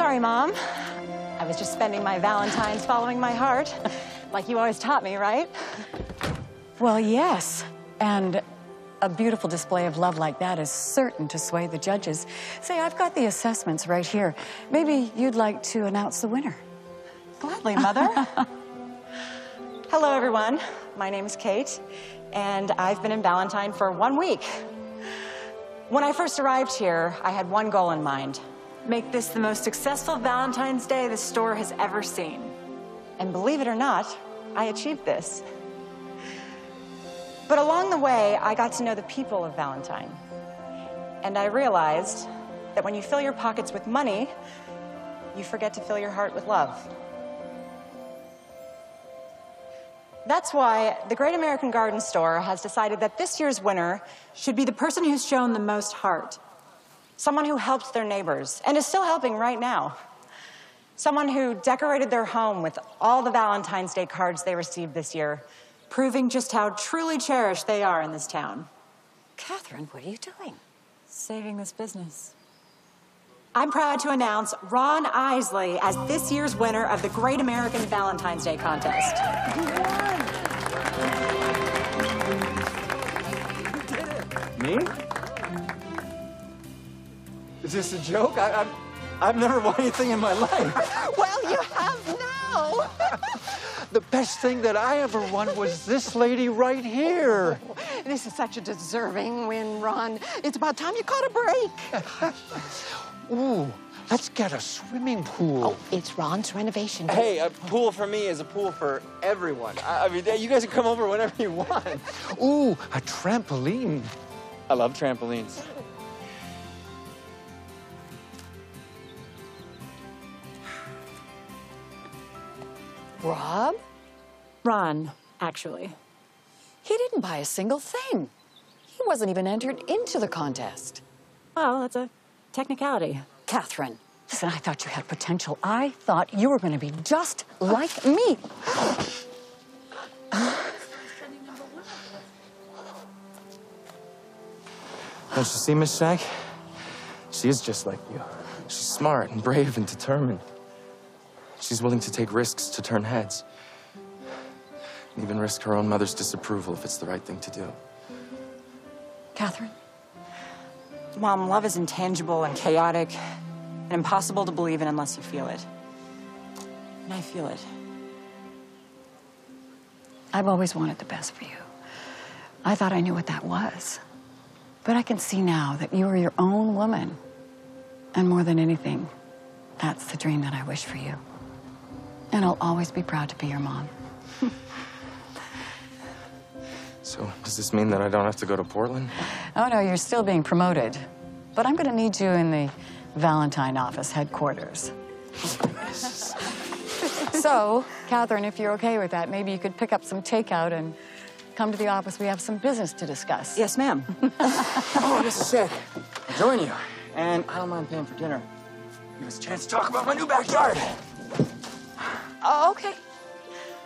Sorry, Mom. I was just spending my Valentine's following my heart, like you always taught me, right? Well, yes. And a beautiful display of love like that is certain to sway the judges. Say, I've got the assessments right here. Maybe you'd like to announce the winner. Gladly, Mother. Hello, everyone. My name is Kate, and I've been in Valentine for 1 week. When I first arrived here, I had one goal in mind. Make this the most successful Valentine's Day the store has ever seen. And believe it or not, I achieved this. But along the way, I got to know the people of Valentine. And I realized that when you fill your pockets with money, you forget to fill your heart with love. That's why the Great American Garden Store has decided that this year's winner should be the person who's shown the most heart. Someone who helped their neighbors and is still helping right now. Someone who decorated their home with all the Valentine's Day cards they received this year, proving just how truly cherished they are in this town. Catherine, what are you doing? Saving this business. I'm proud to announce Ron Isley as this year's winner of the Great American Valentine's Day Contest. Me? Is this a joke? I've never won anything in my life. Well, you have now. The best thing that I ever won was this lady right here. This is such a deserving win, Ron. It's about time you caught a break. Ooh, let's get a swimming pool. Oh, it's Ron's renovation. Hey, a pool for me is a pool for everyone. I mean, you guys can come over whenever you want. Ooh, a trampoline. I love trampolines. Rob? Ron, actually. He didn't buy a single thing. He wasn't even entered into the contest. Well, that's a technicality. Catherine, listen, I thought you had potential. I thought you were going to be just like me. Don't you see, Miss Shag? She is just like you. She's smart and brave and determined. She's willing to take risks to turn heads. And even risk her own mother's disapproval if it's the right thing to do. Catherine? Mom, love is intangible and chaotic and impossible to believe in unless you feel it. And I feel it. I've always wanted the best for you. I thought I knew what that was. But I can see now that you are your own woman. And more than anything, that's the dream that I wish for you. And I'll always be proud to be your mom. So, does this mean that I don't have to go to Portland? Oh, no, you're still being promoted. But I'm going to need you in the Valentine office headquarters. So, Catherine, if you're okay with that, maybe you could pick up some takeout and come to the office. We have some business to discuss. Yes, ma'am. Oh, Mrs. Shag, I'll join you. And I don't mind paying for dinner. Give us a chance to talk about my new backyard. Oh, okay.